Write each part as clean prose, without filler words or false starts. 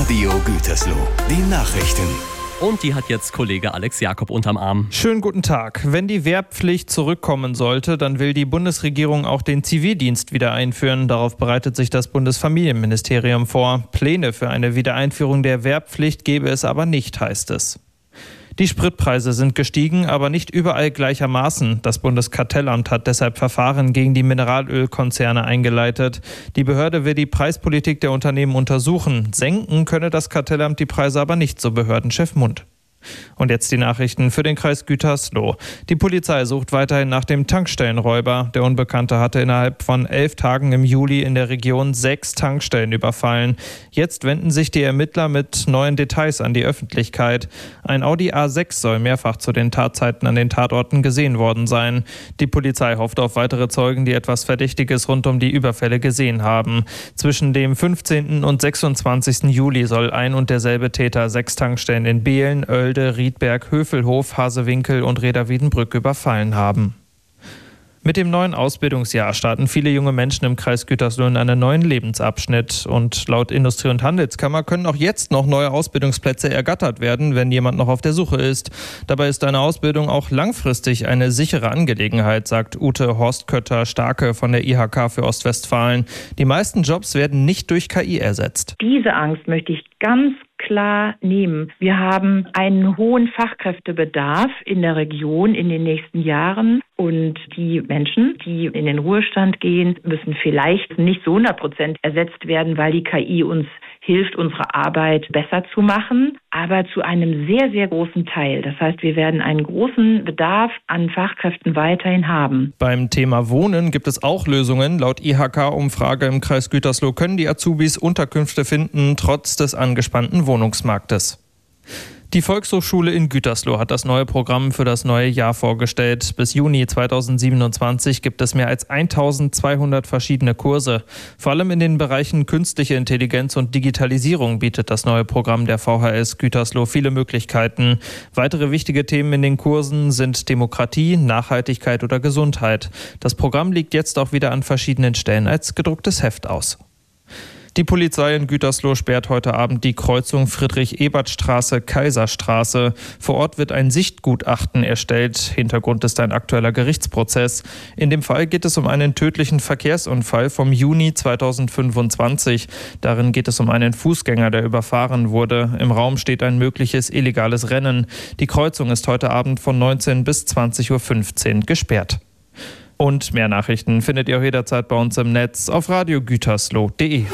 Radio Gütersloh, die Nachrichten. Und die hat jetzt Kollege Alex Jakob unterm Arm. Schönen guten Tag. Wenn die Wehrpflicht zurückkommen sollte, dann will die Bundesregierung auch den Zivildienst wieder einführen. Darauf bereitet sich das Bundesfamilienministerium vor. Pläne für eine Wiedereinführung der Wehrpflicht gebe es aber nicht, heißt es. Die Spritpreise sind gestiegen, aber nicht überall gleichermaßen. Das Bundeskartellamt hat deshalb Verfahren gegen die Mineralölkonzerne eingeleitet. Die Behörde will die Preispolitik der Unternehmen untersuchen. Senken könne das Kartellamt die Preise aber nicht, so Behördenchef Mund. Und jetzt die Nachrichten für den Kreis Gütersloh. Die Polizei sucht weiterhin nach dem Tankstellenräuber. Der Unbekannte hatte innerhalb von 11 Tagen im Juli in der Region 6 Tankstellen überfallen. Jetzt wenden sich die Ermittler mit neuen Details an die Öffentlichkeit. Ein Audi A6 soll mehrfach zu den Tatzeiten an den Tatorten gesehen worden sein. Die Polizei hofft auf weitere Zeugen, die etwas Verdächtiges rund um die Überfälle gesehen haben. Zwischen dem 15. und 26. Juli soll ein und derselbe Täter 6 Tankstellen in Behlen, Oelde, Riedberg, Hövelhof, Hasewinkel und Reda-Wiedenbrück überfallen haben. Mit dem neuen Ausbildungsjahr starten viele junge Menschen im Kreis Gütersloh in einen neuen Lebensabschnitt. Und laut Industrie- und Handelskammer können auch jetzt noch neue Ausbildungsplätze ergattert werden, wenn jemand noch auf der Suche ist. Dabei ist eine Ausbildung auch langfristig eine sichere Angelegenheit, sagt Ute Horstkötter-Starke von der IHK für Ostwestfalen. Die meisten Jobs werden nicht durch KI ersetzt. Diese Angst möchte ich ganz klar nehmen. Wir haben einen hohen Fachkräftebedarf in der Region in den nächsten Jahren und die Menschen, die in den Ruhestand gehen, müssen vielleicht nicht zu 100% ersetzt werden, weil die KI uns hilft, unsere Arbeit besser zu machen, aber zu einem sehr, sehr großen Teil. Das heißt, wir werden einen großen Bedarf an Fachkräften weiterhin haben. Beim Thema Wohnen gibt es auch Lösungen. Laut IHK-Umfrage im Kreis Gütersloh können die Azubis Unterkünfte finden, trotz des angespannten Wohnungsmarktes. Die Volkshochschule in Gütersloh hat das neue Programm für das neue Jahr vorgestellt. Bis Juni 2027 gibt es mehr als 1200 verschiedene Kurse. Vor allem in den Bereichen künstliche Intelligenz und Digitalisierung bietet das neue Programm der VHS Gütersloh viele Möglichkeiten. Weitere wichtige Themen in den Kursen sind Demokratie, Nachhaltigkeit oder Gesundheit. Das Programm liegt jetzt auch wieder an verschiedenen Stellen als gedrucktes Heft aus. Die Polizei in Gütersloh sperrt heute Abend die Kreuzung Friedrich-Ebert-Straße-Kaiserstraße. Vor Ort wird ein Sichtgutachten erstellt. Hintergrund ist ein aktueller Gerichtsprozess. In dem Fall geht es um einen tödlichen Verkehrsunfall vom Juni 2025. Darin geht es um einen Fußgänger, der überfahren wurde. Im Raum steht ein mögliches illegales Rennen. Die Kreuzung ist heute Abend von 19 bis 20.15 Uhr gesperrt. Und mehr Nachrichten findet ihr auch jederzeit bei uns im Netz auf radiogütersloh.de.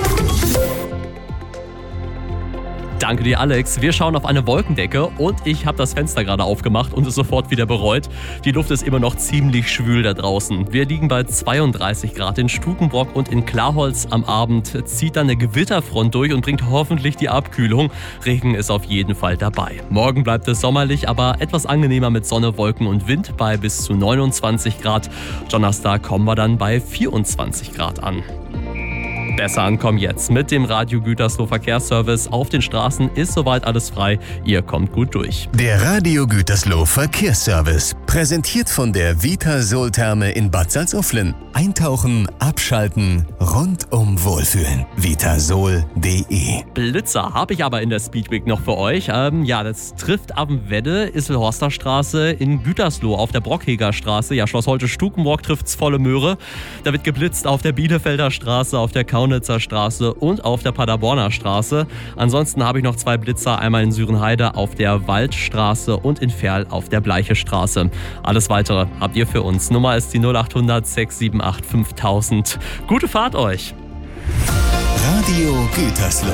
Danke dir, Alex. Wir schauen auf eine Wolkendecke und ich habe das Fenster gerade aufgemacht und es sofort wieder bereut. Die Luft ist immer noch ziemlich schwül da draußen. Wir liegen bei 32 Grad in Stukenbrock und in Klarholz. Am Abend zieht dann eine Gewitterfront durch und bringt hoffentlich die Abkühlung. Regen ist auf jeden Fall dabei. Morgen bleibt es sommerlich, aber etwas angenehmer mit Sonne, Wolken und Wind bei bis zu 29 Grad. Donnerstag kommen wir dann bei 24 Grad an. Besser ankommen jetzt mit dem Radio Gütersloh Verkehrsservice. Auf den Straßen ist soweit alles frei. Ihr kommt gut durch. Der Radio Gütersloh Verkehrsservice. Präsentiert von der Vitasol-Therme in Bad Salzuflen. Eintauchen, abschalten, rundum wohlfühlen. Vitasol.de. Blitzer habe ich aber in der Speedweek noch für euch. Das trifft am Wedde, Isselhorster Straße, in Gütersloh auf der Brockheger Straße. Ja, Schloss Holte-Stukenbrock trifft's volle Möhre. Da wird geblitzt auf der Bielefelder Straße, auf der Kaunitzer Straße und auf der Paderborner Straße. Ansonsten habe ich noch 2 Blitzer, einmal in Sürenheide auf der Waldstraße und in Ferl auf der Bleiche Straße. Alles Weitere habt ihr für uns. Nummer ist die 0800 678 5000. Gute Fahrt euch! Radio Gütersloh.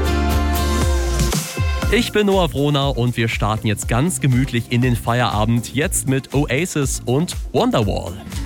Ich bin Noah Wrohner und wir starten jetzt ganz gemütlich in den Feierabend. Jetzt mit Oasis und Wonderwall.